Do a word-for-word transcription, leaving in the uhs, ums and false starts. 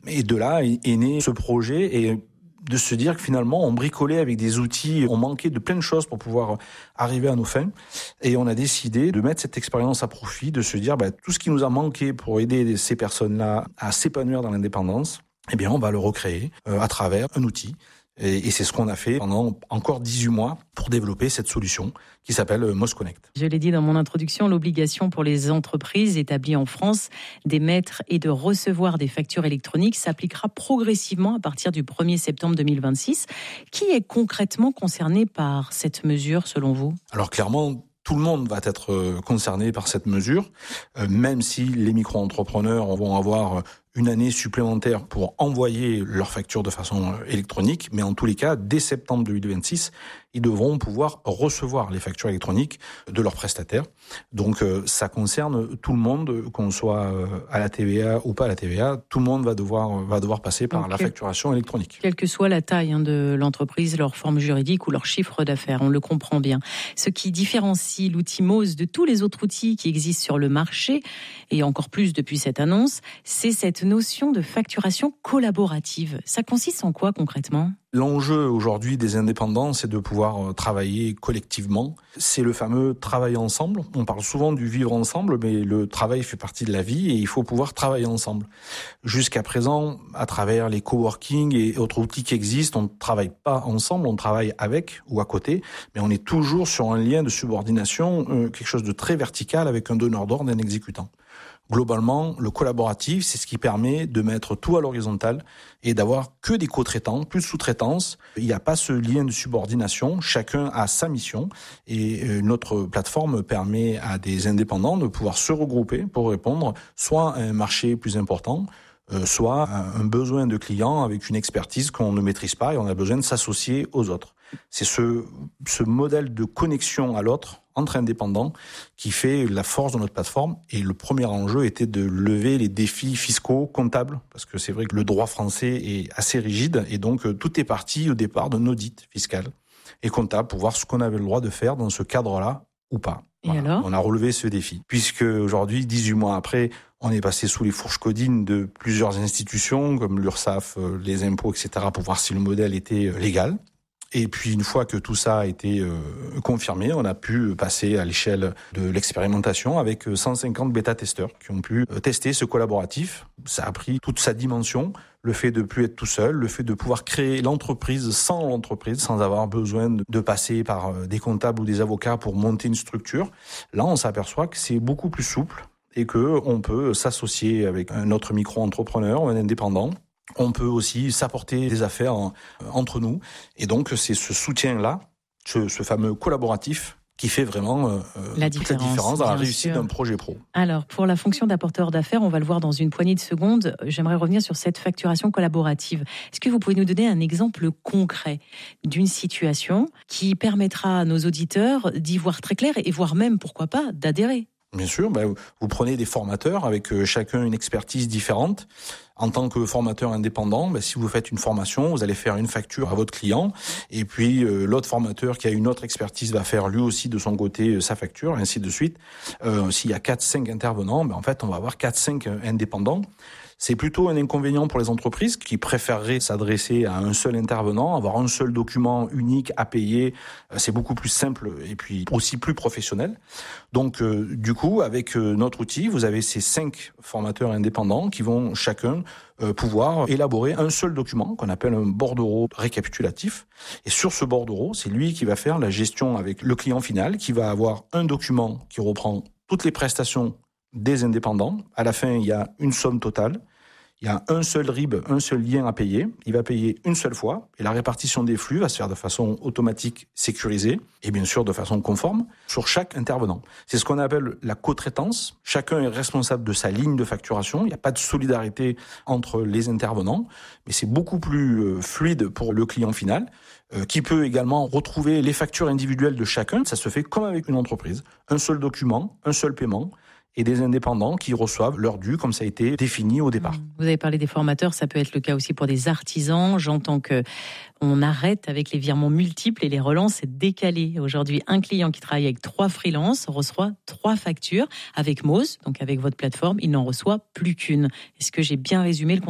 Et de là est né ce projet et de se dire que finalement, on bricolait avec des outils, on manquait de plein de choses pour pouvoir arriver à nos fins. Et on a décidé de mettre cette expérience à profit, de se dire, bah, tout ce qui nous a manqué pour aider ces personnes-là à s'épanouir dans l'indépendance, eh bien, on va le recréer euh, à travers un outil. Et, et c'est ce qu'on a fait pendant encore dix-huit mois pour développer cette solution qui s'appelle Moz Connect. Je l'ai dit dans mon introduction, l'obligation pour les entreprises établies en France d'émettre et de recevoir des factures électroniques s'appliquera progressivement à partir du premier septembre deux mille vingt-six. Qui est concrètement concerné par cette mesure selon vous ? Alors clairement, tout le monde va être concerné par cette mesure, même si les micro-entrepreneurs vont avoir une année supplémentaire pour envoyer leurs factures de façon électronique. Mais en tous les cas, dès septembre deux mille vingt-six, ils devront pouvoir recevoir les factures électroniques de leurs prestataires. Donc ça concerne tout le monde, qu'on soit à la T V A ou pas à la T V A. Tout le monde va devoir, va devoir passer par Donc, la facturation électronique. Quelle que soit la taille hein, de l'entreprise, leur forme juridique ou leur chiffre d'affaires, on le comprend bien. Ce qui différencie l'outil Moz de tous les autres outils qui existent sur le marché, et encore plus depuis cette annonce, c'est cette notion de facturation collaborative. Ça consiste en quoi concrètement ? L'enjeu aujourd'hui des indépendants, c'est de pouvoir travailler collectivement. C'est le fameux travail ensemble. On parle souvent du vivre ensemble, mais le travail fait partie de la vie et il faut pouvoir travailler ensemble. Jusqu'à présent, à travers les coworking et autres outils qui existent, on ne travaille pas ensemble, on travaille avec ou à côté, mais on est toujours sur un lien de subordination, quelque chose de très vertical avec un donneur d'ordre et un exécutant. Globalement, le collaboratif, c'est ce qui permet de mettre tout à l'horizontale et d'avoir que des co-traitants, plus de sous-traitance. Il n'y a pas ce lien de subordination, chacun a sa mission et notre plateforme permet à des indépendants de pouvoir se regrouper pour répondre soit à un marché plus important, soit à un besoin de client avec une expertise qu'on ne maîtrise pas et on a besoin de s'associer aux autres. C'est ce, ce modèle de connexion à l'autre entre indépendants qui fait la force de notre plateforme. Et le premier enjeu était de lever les défis fiscaux, comptables, parce que c'est vrai que le droit français est assez rigide et donc tout est parti au départ d'un audit fiscal et comptable pour voir ce qu'on avait le droit de faire dans ce cadre-là ou pas. Et voilà. alors On a relevé ce défi. Puisque aujourd'hui, dix-huit mois après, on est passé sous les fourches codines de plusieurs institutions comme l'URSSAF, les impôts, et cetera pour voir si le modèle était légal. Et puis une fois que tout ça a été euh, confirmé, on a pu passer à l'échelle de l'expérimentation avec cent cinquante bêta-testeurs qui ont pu euh, tester ce collaboratif. Ça a pris toute sa dimension, le fait de ne plus être tout seul, le fait de pouvoir créer l'entreprise sans l'entreprise, sans avoir besoin de, de passer par euh, des comptables ou des avocats pour monter une structure. Là, on s'aperçoit que c'est beaucoup plus souple et qu'on peut s'associer avec un autre micro-entrepreneur ou un indépendant. On peut aussi s'apporter des affaires en, entre nous. Et donc, c'est ce soutien-là, ce, ce fameux collaboratif, qui fait vraiment euh, la toute différence, la différence dans la réussite sûr. d'un projet pro. Alors, pour la fonction d'apporteur d'affaires, on va le voir dans une poignée de secondes. J'aimerais revenir sur cette facturation collaborative. Est-ce que vous pouvez nous donner un exemple concret d'une situation qui permettra à nos auditeurs d'y voir très clair et voire même, pourquoi pas, d'adhérer ? Bien sûr, ben, vous prenez des formateurs avec euh, chacun une expertise différente. En tant que formateur indépendant, ben, si vous faites une formation, vous allez faire une facture à votre client et puis euh, l'autre formateur qui a une autre expertise va faire lui aussi de son côté euh, sa facture, et ainsi de suite. Euh, s'il y a quatre cinq intervenants, ben, en fait, on va avoir quatre cinq indépendants. C'est plutôt un inconvénient pour les entreprises qui préféreraient s'adresser à un seul intervenant, avoir un seul document unique à payer. C'est beaucoup plus simple et puis aussi plus professionnel. Donc, euh, du coup, avec euh, notre outil, vous avez ces cinq formateurs indépendants qui vont chacun euh, pouvoir élaborer un seul document qu'on appelle un bordereau récapitulatif. Et sur ce bordereau, c'est lui qui va faire la gestion avec le client final, qui va avoir un document qui reprend toutes les prestations des indépendants. À la fin, il y a une somme totale. Il y a un seul R I B, un seul lien à payer. Il va payer une seule fois et la répartition des flux va se faire de façon automatique, sécurisée et bien sûr de façon conforme sur chaque intervenant. C'est ce qu'on appelle la co-traitance. Chacun est responsable de sa ligne de facturation. Il n'y a pas de solidarité entre les intervenants, mais c'est beaucoup plus fluide pour le client final euh, qui peut également retrouver les factures individuelles de chacun. Ça se fait comme avec une entreprise. Un seul document, un seul paiement. Et des indépendants qui reçoivent leur dû comme ça a été défini au départ. Vous avez parlé des formateurs, ça peut être le cas aussi pour des artisans. J'entends que on arrête avec les virements multiples et les relances décalées. Aujourd'hui, un client qui travaille avec trois freelances reçoit trois factures. Avec Moz, donc avec votre plateforme, il n'en reçoit plus qu'une. Est-ce que j'ai bien résumé le concept ?